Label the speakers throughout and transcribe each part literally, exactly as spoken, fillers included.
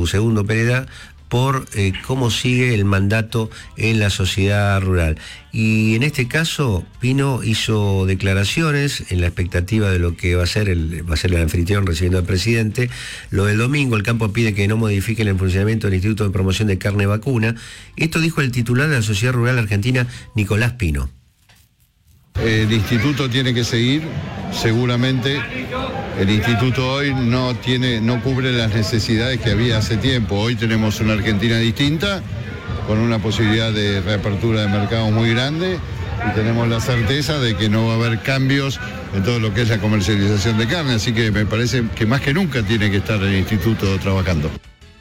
Speaker 1: segundo Pereda, por eh, cómo sigue el mandato en la sociedad rural. Y en este caso, Pino hizo declaraciones en la expectativa de lo que va a ser el, va a ser el anfitrión recibiendo al presidente. Lo del domingo, el campo pide que no modifiquen el funcionamiento del Instituto de Promoción de Carne Vacuna. Esto dijo el titular de la Sociedad Rural Argentina, Nicolás Pino.
Speaker 2: El instituto tiene que seguir, seguramente. El instituto hoy no tiene, no cubre las necesidades que había hace tiempo. Hoy tenemos una Argentina distinta, con una posibilidad de reapertura de mercados muy grande, y tenemos la certeza de que no va a haber cambios en todo lo que es la comercialización de carne, así que me parece que más que nunca tiene que estar el instituto trabajando.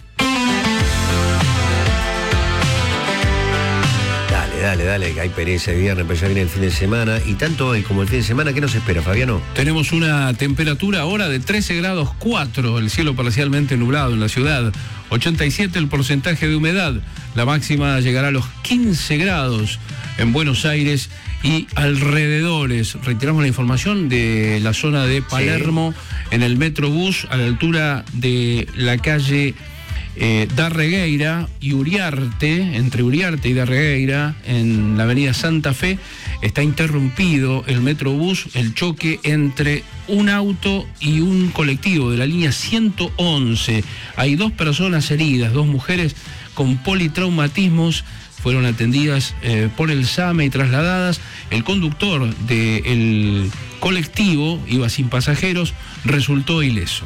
Speaker 1: Dale, dale, que hay pereza de viernes, pero ya viene el fin de semana. Y tanto hoy como el fin de semana, ¿qué nos espera, Fabiano?
Speaker 3: Tenemos una temperatura ahora de trece grados cuatro, el cielo parcialmente nublado en la ciudad, ochenta y siete el porcentaje de humedad, la máxima llegará a los quince grados en Buenos Aires y alrededores. Reiteramos la información de la zona de Palermo, sí, en el Metrobús, a la altura de la calle Eh, Darregueira y Uriarte, entre Uriarte y Darregueira, en la avenida Santa Fe, está interrumpido el Metrobús, el choque entre un auto y un colectivo de la línea ciento once. Hay dos personas heridas, dos mujeres con politraumatismos, fueron atendidas eh, por el SAME y trasladadas. El conductor del colectivo, iba sin pasajeros, resultó ileso.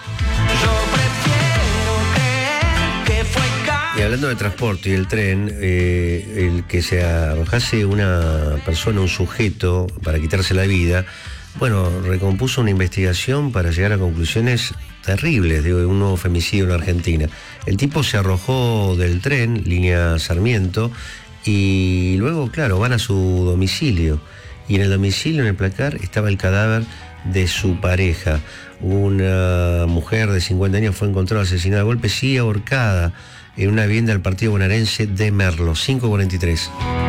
Speaker 1: Y hablando de transporte y el tren, eh, el que se arrojase una persona, un sujeto, para quitarse la vida, bueno, recompuso una investigación para llegar a conclusiones terribles de un nuevo femicidio en Argentina. El tipo se arrojó del tren, línea Sarmiento, y luego, claro, van a su domicilio. Y en el domicilio, en el placar, estaba el cadáver de su pareja. Una mujer de cincuenta años fue encontrada asesinada a golpes y ahorcada en una vivienda del partido bonaerense de Merlo. cinco cuarenta y tres.